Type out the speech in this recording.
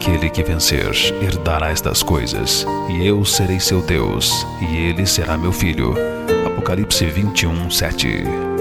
aquele que vencer herdará estas coisas, e eu serei seu Deus, e ele será meu filho. Apocalipse 21:7.